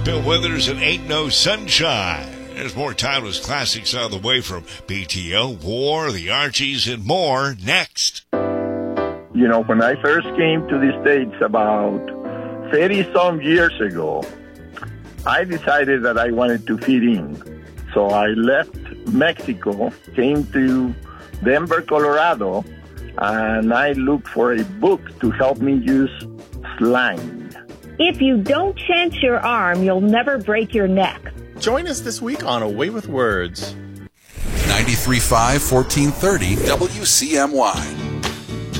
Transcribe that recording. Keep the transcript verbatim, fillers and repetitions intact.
Bill Withers and Ain't No Sunshine. There's more timeless classics on the way from B T O, War, the Archies, and more next. You know, when I first came to the States about thirty-some years ago, I decided that I wanted to fit in. So I left Mexico, came to Denver, Colorado, and I looked for a book to help me use slang. If you don't chance your arm, you'll never break your neck. Join us this week on A Way with Words. ninety-three point five, fourteen thirty W C M Y.